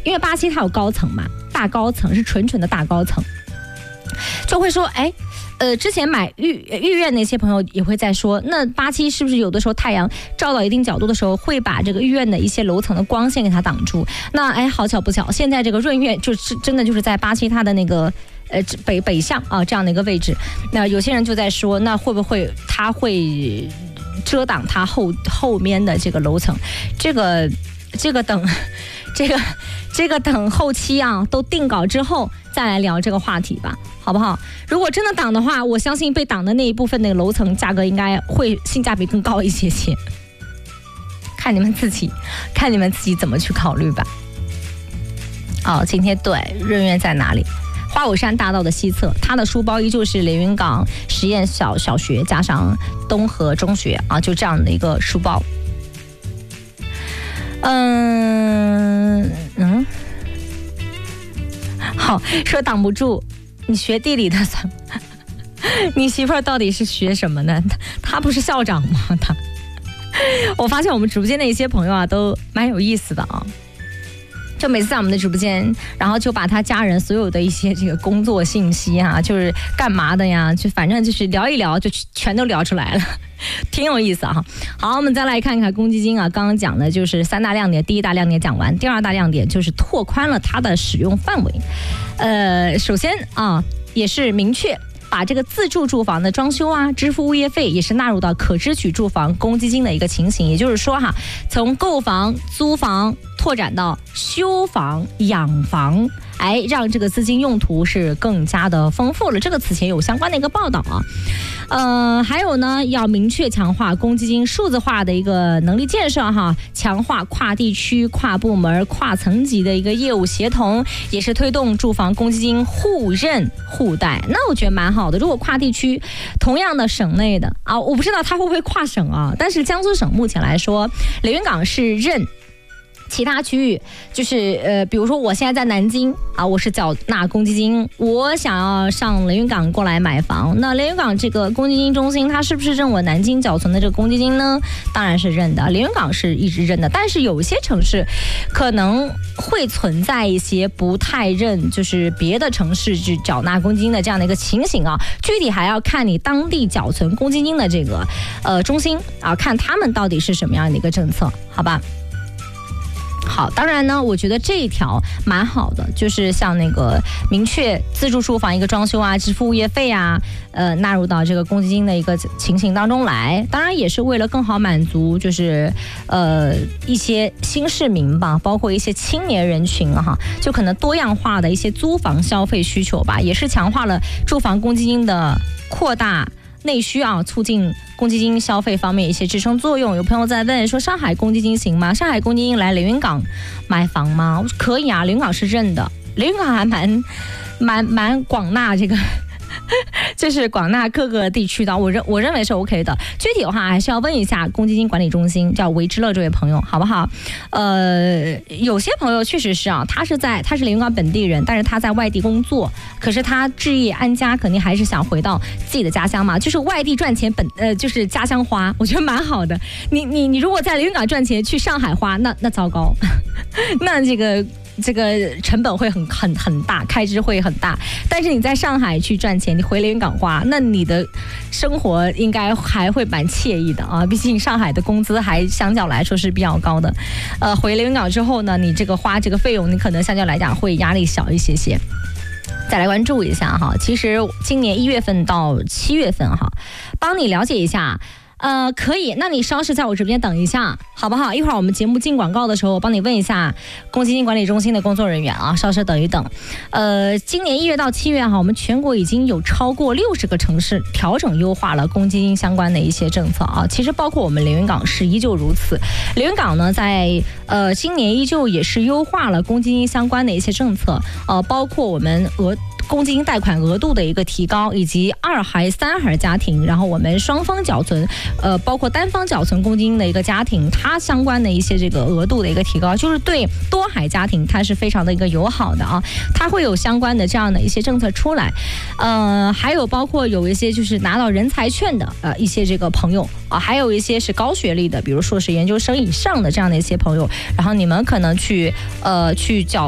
因为87它有高层嘛，大高层是纯纯的大高层，就会说之前买御苑那些朋友也会在说，那87是不是有的时候太阳照到一定角度的时候，会把这个御苑的一些楼层的光线给它挡住？那好巧不巧，现在这个润苑就是真的就是在87它的那个北向啊这样的一个位置。那有些人就在说，那会不会它会遮挡它后面的这个楼层？这个等后期啊都定稿之后再来聊这个话题吧，好不好？如果真的挡的话，我相信被挡的那一部分那个楼层价格应该会性价比更高一些些，看你们自己怎么去考虑吧。今天对润苑在哪里？花果山大道的西侧，它的书包依旧是连云港实验小学加上东河中学啊，就这样的一个书包。好，说挡不住，你学地理的，你媳妇儿到底是学什么呢？她不是校长吗？我发现我们直播间的一些朋友啊，都蛮有意思的啊。就每次在我们的直播间，然后就把他家人所有的一些这个工作信息啊，就是干嘛的呀，就反正就是聊一聊，就全都聊出来了，挺有意思啊。好，我们再来看看公积金啊，刚刚讲的就是3大亮点，第一大亮点讲完，第二大亮点就是拓宽了它的使用范围。首先啊，也是明确把这个自住住房的装修啊、支付物业费也是纳入到可支取住房公积金的一个情形，也就是说从购房、租房拓展到修房、养房，让这个资金用途是更加的丰富了。这个此前有相关的一个报道啊。还有呢，要明确强化公积金数字化的一个能力建设强化跨地区、跨部门、跨层级的一个业务协同，也是推动住房公积金互认互贷。那我觉得蛮好的。如果跨地区，同样的省内的我不知道它会不会跨省但是江苏省目前来说，连云港是认。其他区域就是比如说我现在在南京我是缴纳公积金，我想要上连云港过来买房，那连云港这个公积金中心它是不是认我南京缴存的这个公积金呢？当然是认的，连云港是一直认的，但是有些城市可能会存在一些不太认，就是别的城市去缴纳公积金的这样的一个情形具体还要看你当地缴存公积金的这个中心看他们到底是什么样的一个政策，好吧？好，当然呢，我觉得这一条蛮好的，就是像那个明确自住住房一个装修支付物业费纳入到这个公积金的一个情形当中来。当然也是为了更好满足就是一些新市民吧，包括一些青年人群就可能多样化的一些租房消费需求吧，也是强化了住房公积金的扩大内需促进公积金消费方面一些支撑作用。有朋友在问说，上海公积金行吗？上海公积金来连云港买房吗？可以连云港是认的，连云港还蛮广纳这个就是广纳各个地区的，我认为是 OK 的。具体的话还是要问一下公积金管理中心，叫维之乐这位朋友，好不好？有些朋友确实是他是连云港本地人，但是他在外地工作，可是他置业安家，肯定还是想回到自己的家乡嘛，就是外地赚钱就是家乡花，我觉得蛮好的。你如果在连云港赚钱去上海花，那糟糕，那这个成本会很大，开支会很大。但是你在上海去赚钱，你回连云港花，那你的生活应该还会蛮惬意的毕竟上海的工资还相较来说是比较高的。回连云港之后呢，你这个花这个费用，你可能相较来讲会压力小一些些。再来关注一下其实今年1月份到7月份帮你了解一下。可以，那你稍事在我这边等一下，好不好？一会儿我们节目进广告的时候，我帮你问一下公积金管理中心的工作人员稍事等一等。今年1月到7月我们全国已经有超过60个城市调整优化了公积金相关的一些政策其实包括我们连云港市依旧如此。连云港呢，在今年依旧也是优化了公积金相关的一些政策，包括我们公积金贷款额度的一个提高，以及2孩3孩家庭，然后我们双方缴存包括单方缴存公积金的一个家庭，它相关的一些这个额度的一个提高，就是对多孩家庭它是非常的一个友好的它会有相关的这样的一些政策出来。还有包括有一些就是拿到人才券的一些这个朋友还有一些是高学历的，比如说是研究生以上的这样的一些朋友，然后你们可能去缴